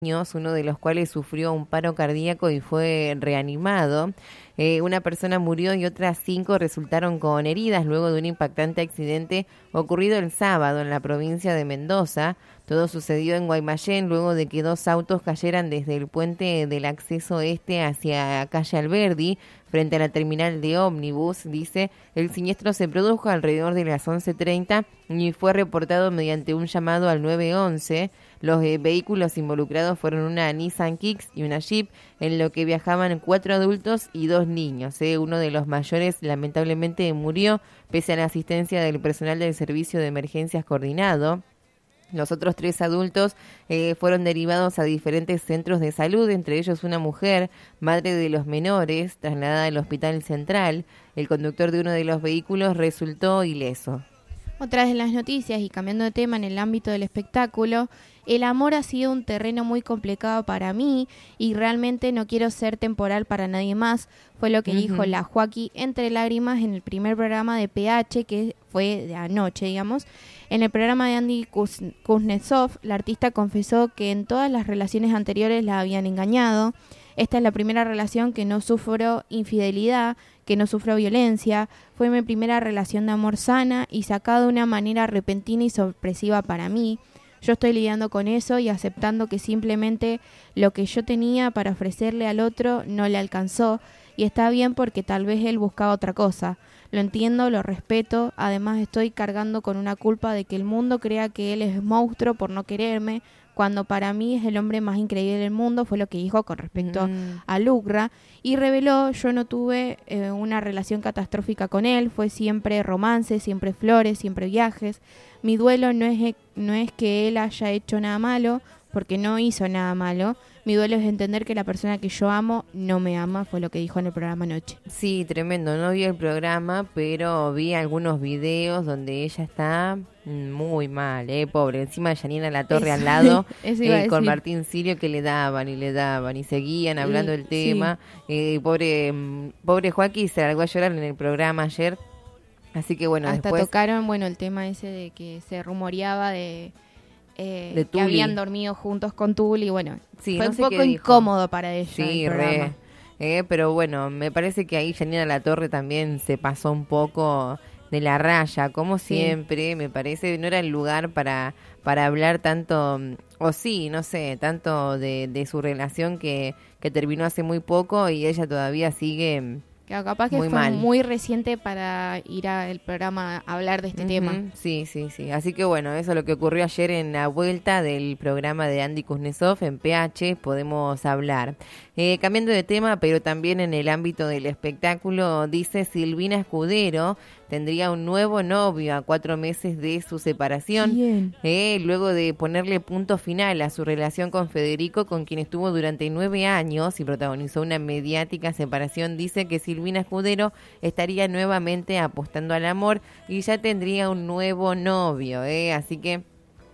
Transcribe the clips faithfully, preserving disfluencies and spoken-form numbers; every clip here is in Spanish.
niños, uno de los cuales sufrió un paro cardíaco y fue reanimado. Eh, una persona murió y otras cinco resultaron con heridas luego de un impactante accidente ocurrido el sábado en la provincia de Mendoza. Todo sucedió en Guaymallén luego de que dos autos cayeran desde el puente del acceso este hacia calle Alberdi, frente a la terminal de ómnibus. Dice, el siniestro se produjo alrededor de las once treinta y fue reportado mediante un llamado al nueve once. Los eh, vehículos involucrados fueron una Nissan Kicks y una Jeep, en lo que viajaban cuatro adultos y dos niños. Eh. Uno de los mayores lamentablemente murió pese a la asistencia del personal del Servicio de Emergencias Coordinado. Los otros tres adultos eh, fueron derivados a diferentes centros de salud, entre ellos una mujer, madre de los menores, trasladada al Hospital Central. El conductor de uno de los vehículos resultó ileso. Otra de las noticias, y cambiando de tema en el ámbito del espectáculo, el amor ha sido un terreno muy complicado para mí y realmente no quiero ser temporal para nadie más, fue lo que uh-huh. dijo la Joaquí entre lágrimas en el primer programa de P H, que fue de anoche, digamos. En el programa de Andy Kuznetsov, la artista confesó que en todas las relaciones anteriores la habían engañado. Esta es la primera relación que no sufro infidelidad, que no sufro violencia. Fue mi primera relación de amor sana y sacada de una manera repentina y sorpresiva para mí. Yo estoy lidiando con eso y aceptando que simplemente lo que yo tenía para ofrecerle al otro no le alcanzó, y está bien porque tal vez él buscaba otra cosa. Lo entiendo, lo respeto, además estoy cargando con una culpa de que el mundo crea que él es monstruo por no quererme, cuando para mí es el hombre más increíble del mundo, fue lo que dijo con respecto mm. a Lucra, y reveló, yo no tuve eh, una relación catastrófica con él, fue siempre romance, siempre flores, siempre viajes. Mi duelo no es, no es que él haya hecho nada malo, porque no hizo nada malo. Mi duelo es entender que la persona que yo amo no me ama, fue lo que dijo en el programa anoche. Sí, tremendo. No vi el programa, pero vi algunos videos donde ella está muy mal, eh, pobre. Encima de Janina Latorre eso, al lado, eh, con Martín Sirio, que le daban y le daban y seguían hablando sí, del tema. Sí. Eh, pobre, pobre Joaquín se largó a llorar en el programa ayer. Así que bueno, hasta después tocaron, bueno, el tema ese de que se rumoreaba de... Eh, de que habían dormido juntos con Tuli, bueno, sí, fue no un sé poco incómodo para ella. Sí, re, eh, pero bueno, me parece que ahí Janina Latorre también se pasó un poco de la raya, como sí. siempre, me parece, no era el lugar para, para hablar tanto, o sí, no sé, tanto de, de su relación que, que terminó hace muy poco y ella todavía sigue... Capaz que muy fue mal. muy reciente para ir al programa a hablar de este uh-huh. tema. Sí, sí, sí. Así que bueno, eso es lo que ocurrió ayer en la vuelta del programa de Andy Kuznetsov en P H, podemos hablar. Eh, cambiando de tema, pero también en el ámbito del espectáculo, dice Silvina Escudero, tendría un nuevo novio a cuatro meses de su separación, eh, luego de ponerle punto final a su relación con Federico, con quien estuvo durante nueve años y protagonizó una mediática separación. Dice que Silvina Escudero estaría nuevamente apostando al amor y ya tendría un nuevo novio, eh, así que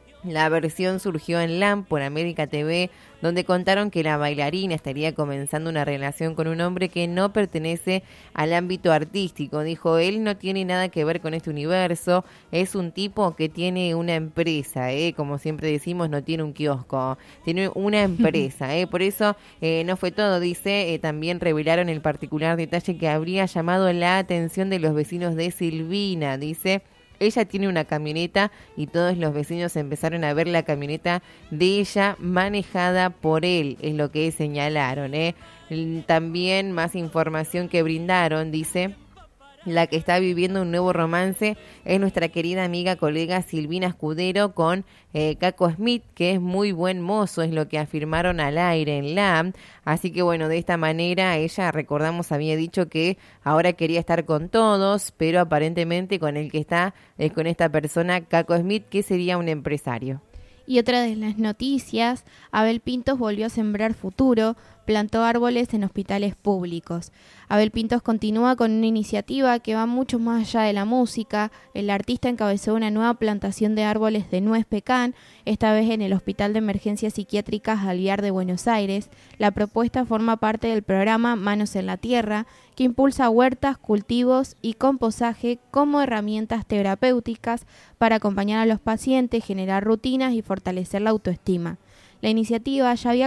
la versión surgió en L A M por América T V, donde contaron que la bailarina estaría comenzando una relación con un hombre que no pertenece al ámbito artístico. Dijo, él no tiene nada que ver con este universo, es un tipo que tiene una empresa, ¿eh? Como siempre decimos, no tiene un kiosco, tiene una empresa. ¿eh? Por eso eh, no fue todo, dice, eh, también revelaron el particular detalle que habría llamado la atención de los vecinos de Silvina, dice... Ella tiene una camioneta y todos los vecinos empezaron a ver la camioneta de ella manejada por él, es lo que señalaron. ¿eh? También más información que brindaron, dice... La que está viviendo un nuevo romance es nuestra querida amiga, colega Silvina Escudero con eh, Caco Smith, que es muy buen mozo, es lo que afirmaron al aire en L A M. Así que bueno, de esta manera ella, recordamos, había dicho que ahora quería estar con todos, pero aparentemente con el que está es con esta persona, Caco Smith, que sería un empresario. Y otra de las noticias, Abel Pintos volvió a sembrar futuro, plantó árboles en hospitales públicos. Abel Pintos continúa con una iniciativa que va mucho más allá de la música. El artista encabezó una nueva plantación de árboles de nuez pecan, esta vez en el Hospital de Emergencias Psiquiátricas Alvear de Buenos Aires. La propuesta forma parte del programa Manos en la Tierra, que impulsa huertas, cultivos y compostaje como herramientas terapéuticas para acompañar a los pacientes, generar rutinas y fortalecer la autoestima. La iniciativa ya había